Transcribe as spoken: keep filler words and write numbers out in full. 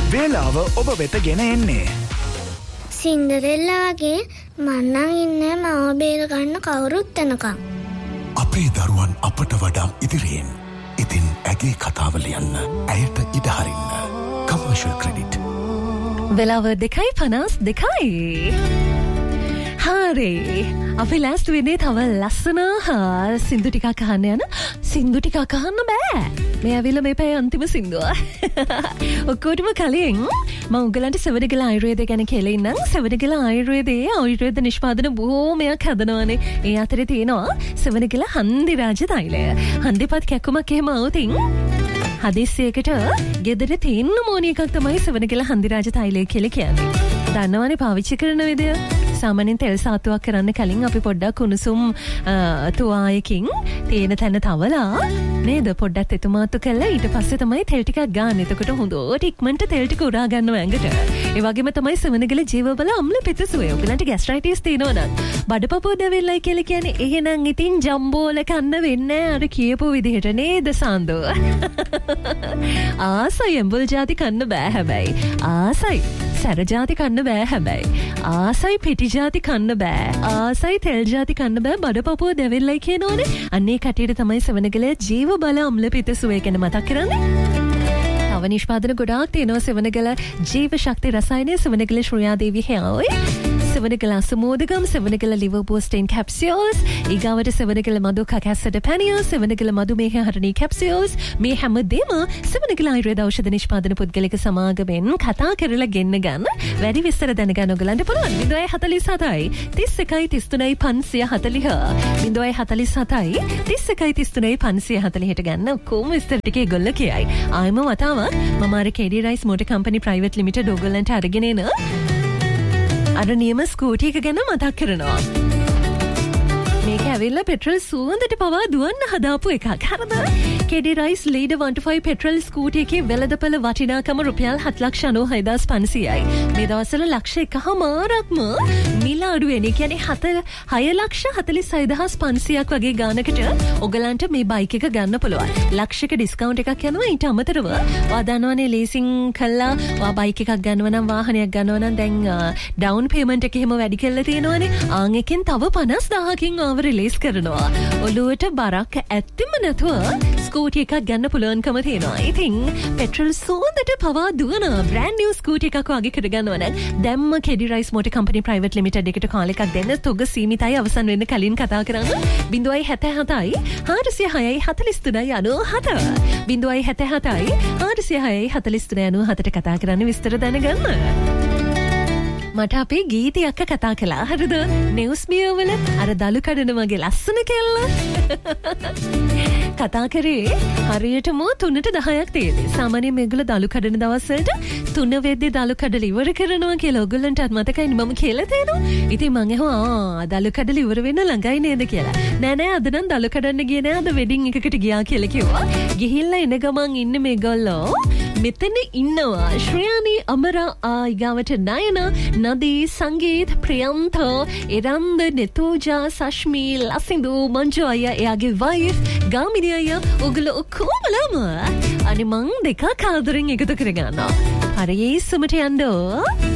වේලාව ඔබ වෙත ගෙන එන්නේ සින්ඩරෙල්ලා වගේ මන්නම් ඉන්නේ මාව බේර ගන්න කවුරුත් එනකම්. අපේ දරුවන් අපට වඩා ඉදිරියෙන්. ඉතින් ඇගේ කතාව ලියන්න, ඇයට ඉඩ හරින්න. Commercial credit. වෙලාව දෙකයි පනස් දෙකයි. හරි. අපි ලෑස්ති වෙන්නේ තව ලස්සන හා සින්දු ටිකක් අහන්න යන. සින්දු ටිකක් අහන්න බෑ. මේ ඇවිල්ලා මේ පැය අන්තිම සින්දුව. ඔක්කොටම කලින් මම උගලන්ට සෙවණගල ආයුර්වේදය ගැන කියලා ඉන්නම්. සෙවණගල ආයුර්වේදයේ ආයුර්වේද නිෂ්පාදන බොහෝමයක් හදනවානේ. ඒ අතරේ තියෙනවා සෙවණගල හන්දිරාජ තෛලය. හන්දිපත් කැක්කුමක් එහෙම આવතින් හදිස්සියකට ගෙදර තියෙන මොන එකක් තමයි සෙවණගල හන්දිරාජ තෛලය කියලා කියන්නේ. දන්නවනේ පාවිච්චි කරන විදිය. සාමාන්‍යයෙන් තෙල් සාතුවක් කරන්න කලින් අපි පොඩ්ඩක් උණුසුම් තුවායකින් තේන තැන තවලා නේද පොඩ්ඩක් තෙතුමාතු කළා ඊට පස්සේ තමයි තෙල් ටිකක් ගන්න. එතකොට හොඳට ඉක්මනට තෙල් ටික උරා ගන්නවා ඇඟට. ඒ වගේම තමයි සෙවණගල ජීවබල අම්ල පිතසුවේ. ඔයගලන්ට ગેස්ට්‍රයිටිස් තියෙනවා නම් බඩපපුව දැවිල්ලයි කියලා කියන්නේ එහෙනම් ඉතින් ජම්බෝල කන්න වෙන්නේ අර කියපු විදිහට නේද සාන්දෝ? ආසයි එම්බල් ಜಾති කන්න බෑ හැබැයි. ආසයි සැර ಜಾති කන්න බෑ හැබැයි. ආසයි පිටි ಜಾති කන්න බෑ. ආසයි තෙල් ಜಾති කන්න බෑ බඩපපුව දැවිල්ලයි කියනෝනේ. අන්නේ කටියට තමයි සෙවණගල ජීව බල අම්ල පිතසුවේ ගැන මතක් කරන්නේ. තව නිෂ්පාදන ගොඩාක් තියෙනවා සෙවණගල ජීව ශක්ති රසායනය Sevanagala ශ්‍රියාදේවි හේවයි. Sevanagala අසමෝදගම් Sevanagala liver boosting capsules ඊගාවට සෙවණගල මදු කැස්සට පැනිය සෙවණගල මදු මේහ හරණී capsules මේ හැමදේම සෙවණගල ආයුර්වේද ඖෂධ නිෂ්පාදන පුද්ගලික සමාගමෙන් කතා කරලා ගෙන්න ගන්න වැඩි විස්තර දැනගන්න ඔයගලන්ට පුළුවන් ज़ीरो फ़ोर फ़ोर तीस එකයි තිස් තුනයි පන්සිය හතලිහ ज़ीरो फ़ोर फ़ोर तीस එකයි තිස් තුනයි පන්සිය හතලිහට ගන්න කොහොම විස්තර ටික ඒගොල්ලෝ කියයි ආයෙම වතාවක් මම අර KD rice motor company private limited ඔයගලන්ට අරගෙන එන අර නියම ස්කූටි එක ගැන මතක් කරනවා. මේක ඇවිල්ලා පෙට්‍රල් සුවඳට පවා දුවන්න හදාපු එකක්. හරිද? KD rice leader one two five petrol ස්කූටි එකේ වෙළඳපොළ වටිනාකම රුපියල් හත ලක්ෂ අනූ හයදාස් පන්සියයි. මේ දවස්වල ලක්ෂ එකමාරක්ම මිල අඩුවෙන්. ඒ කියන්නේ හය ලක්ෂ හතළිස් හය දහස් පන්සියයක් වගේ ගානකට ඔයගලන්ට මේ බයික් එක ගන්න පුළුවන්. ලක්ෂයක ඩිස්කවුන්ට් එකක් යනවා. ඊට අමතරව ඔයා දන්නවනේ ලීසින් කළා ඔයා බයික් එකක් ගන්නවා නම් වාහනයක් ගන්නවා නම් දැන් ඩවුන් පේමන්ට් එක එහෙම වැඩි කරලා තියෙනවනේ. ආන් එකෙන් තව පනස් දහසකින් ආව රිලීස් කරනවා. ඔළුවට බරක් ඇත්තෙම නැතුව ස්කූටි එකක් ගන්න පුළුවන්කම තියෙනවා. ඉතින් පෙට්‍රල් සුවඳට පවා දුවන බ්‍රෑන්ඩ් නිව් ස්කූටි එකක් වගේ කරගන්නවා නම් දැම්ම KD rice motor company private limited එකට කාල් එකක් දෙන්න. තොග සීමිතයි අවසන් වෙන්න කලින් කතා කරන්න. ज़ीरो फ़ोर फ़ोर හාරසිය හයයි හතළිස් තුනයි අනූ හත ज़ीरो फ़ोर फ़ोर හාරසිය හයයි හතළිස් තුනයි අනූ හතට කතා කරන්න විස්තර දැනගන්න. මට අපේ ගීතය අක්ක කතා කළා. හරිද? නිවුස් මියර් වල අර දලු කඩන මගේ ලස්සන කෙල්ල කතා කරේ හරියටම තුනට දහයක් තියෙදි. සාමාන්‍යයෙන් මේගොල්ලෝ දලු කඩන දවස්වලට තුන වෙද්දි දලු කඩල ඉවර කරනවා කියලා ඔයගොල්ලන්ටත් මතකයිනේ මම කියලා තියෙනවා. ඉතින් මං අහුවා ආ දලු කඩල ඉවර වෙන්න ළඟයි නේද කියලා. නෑ නෑ අද නම් දලු කඩන්න ගියේ නෑ. අද වෙඩින් එකකට ගියා කියලා කිව්වා. ගිහිල්ලා එන ගමන් ඉන්නේ මේගොල්ලෝ මෙතන ඉන්නවා ශ්‍රේයානි අමරා ආයිගාවට නයන නදී සංගීත් ප්‍රියන්ත එරන්ද නෙතෝජා සශ්මී ලසිඳු මංජු අයියා එයාගේ වයිෆ් ගාමිණී අයියා ඔගොල්ලෝ ඔක්කොමලම අනේ මං දෙකක් ආදරෙන් එකතු කරගන්නවා. හරි සුමට යන්න